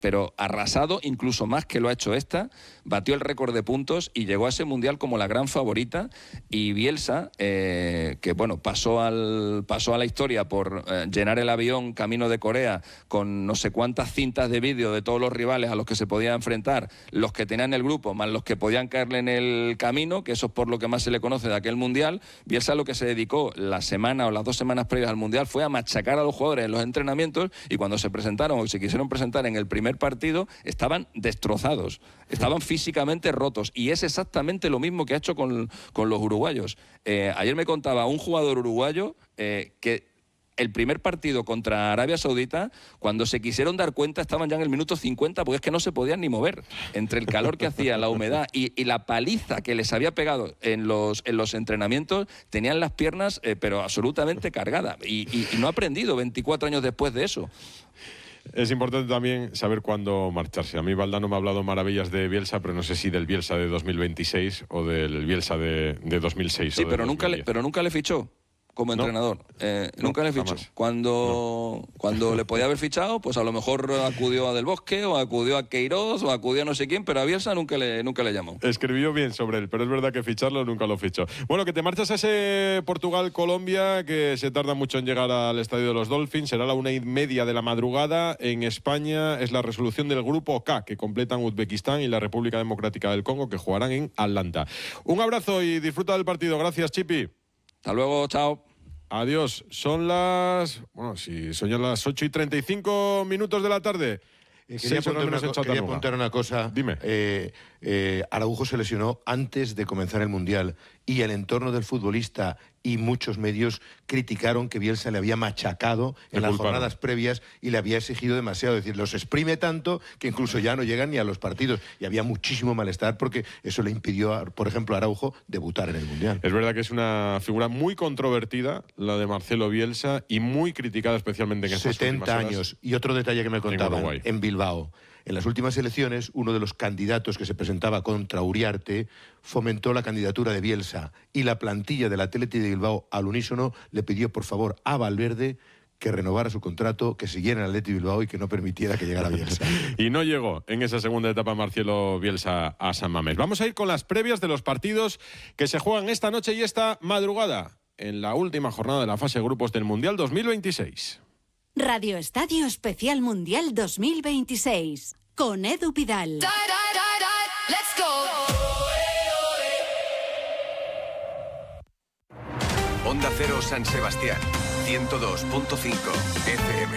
pero arrasado, incluso más que lo ha hecho esta, batió el récord de puntos y llegó a ese Mundial como la gran favorita. Y Bielsa, que bueno, pasó a la historia por llenar el avión camino de Corea con no sé cuántas cintas de vídeo de todos los rivales a los que se podía enfrentar, los que tenían el grupo, más los que podían caerle en el camino, que eso es por lo que más se le conoce de aquel Mundial. Bielsa lo que se dedicó la semana o las 2 semanas previas al Mundial fue a machacar a los jugadores en los entrenamientos, y cuando se presentaron o se quisieron presentar en el primer partido, estaban destrozados, estaban físicamente rotos, y es exactamente lo mismo que ha hecho con los uruguayos. Ayer me contaba un jugador uruguayo que el primer partido contra Arabia Saudita, cuando se quisieron dar cuenta, estaban ya en el minuto 50, porque es que no se podían ni mover, entre el calor que hacía, la humedad y la paliza que les había pegado en los entrenamientos. Tenían las piernas pero absolutamente cargadas, y no ha aprendido 24 años después de eso. Es importante también saber cuándo marcharse. A mí Valdano me ha hablado maravillas de Bielsa, pero no sé si del Bielsa de 2026 o del Bielsa de 2006. Sí, pero nunca le fichó como entrenador. Nunca le fichó. Cuando le podía haber fichado, pues a lo mejor acudió a Del Bosque, o acudió a Queiroz, o acudió a no sé quién, pero a Bielsa nunca le llamó. Escribió bien sobre él, pero es verdad que ficharlo nunca lo fichó. Bueno, que te marchas a ese Portugal-Colombia, que se tarda mucho en llegar al estadio de los Dolphins. Será a la 1:30 de la madrugada. En España es la resolución del grupo K, que completan Uzbekistán y la República Democrática del Congo, que jugarán en Atlanta. Un abrazo y disfruta del partido. Gracias, Chipi. Hasta luego, chao. Adiós. Son las 8:35 de la tarde. Quería apuntar una cosa. Dime. Araujo se lesionó antes de comenzar el Mundial, y el entorno del futbolista y muchos medios criticaron que Bielsa le había machacado en las jornadas previas y le había exigido demasiado. Es decir, los exprime tanto que incluso ya no llegan ni a los partidos. Y había muchísimo malestar porque eso le impidió, por ejemplo, a Araujo debutar en el Mundial. Es verdad que es una figura muy controvertida, la de Marcelo Bielsa, y muy criticada especialmente en estas 70 años. Y otro detalle que me contaban en Bilbao. En las últimas elecciones, uno de los candidatos que se presentaba contra Uriarte fomentó la candidatura de Bielsa, y la plantilla del Athletic de Bilbao al unísono le pidió por favor a Valverde que renovara su contrato, que siguiera en el Athletic de Bilbao y que no permitiera que llegara Bielsa. Y no llegó en esa segunda etapa Marcelo Bielsa a San Mamés. Vamos a ir con las previas de los partidos que se juegan esta noche y esta madrugada en la última jornada de la fase de grupos del Mundial 2026. Radio Estadio Especial Mundial 2026 con Edu Pidal. Let's go. Onda Cero San Sebastián, 102.5 FM.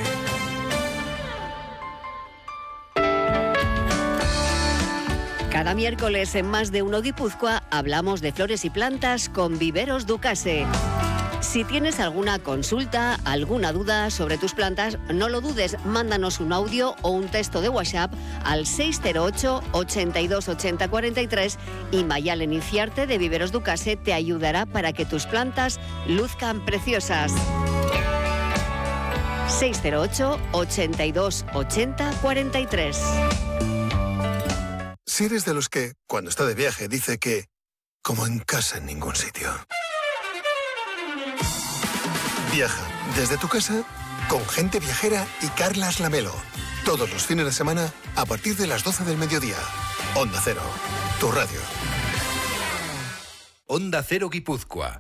Cada miércoles en Más de Uno Guipúzcoa hablamos de flores y plantas con Viveros Ducase. Si tienes alguna consulta, alguna duda sobre tus plantas, no lo dudes, mándanos un audio o un texto de WhatsApp al 608 82 80 43 y Mayalen Inciarte de Viveros Ducase te ayudará para que tus plantas luzcan preciosas. 608 82 80 43. Si eres de los que, cuando está de viaje, dice que como en casa en ningún sitio. Viaja desde tu casa con Gente Viajera y Carlas Lamelo. Todos los fines de semana a partir de las 12 del mediodía. Onda Cero, tu radio. Onda Cero Guipúzcoa.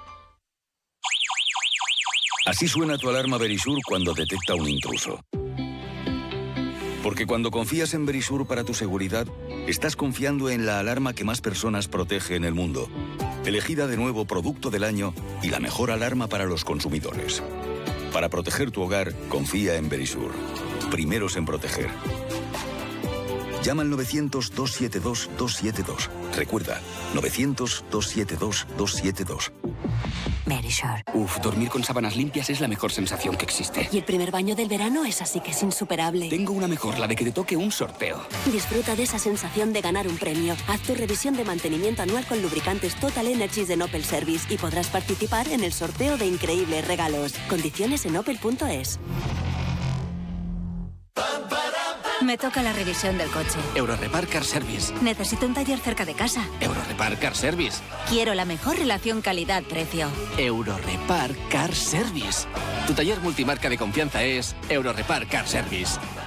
Así suena tu alarma Verisur cuando detecta un intruso. Porque cuando confías en Verisur para tu seguridad, estás confiando en la alarma que más personas protege en el mundo. Elegida de nuevo Producto del Año y la mejor alarma para los consumidores. Para proteger tu hogar, confía en Verisur. Primeros en proteger. Llama al 900-272-272. Recuerda, 900-272-272. Verisur. Dormir con sábanas limpias es la mejor sensación que existe. Y el primer baño del verano es así que es insuperable. Tengo una mejor, la de que te toque un sorteo. Disfruta de esa sensación de ganar un premio. Haz tu revisión de mantenimiento anual con lubricantes Total Energies de Opel Service y podrás participar en el sorteo de increíbles regalos. Condiciones en opel.es. Me toca la revisión del coche. Eurorepar Car Service. Necesito un taller cerca de casa. Eurorepar Car Service. Quiero la mejor relación calidad-precio. Eurorepar Car Service. Tu taller multimarca de confianza es Eurorepar Car Service.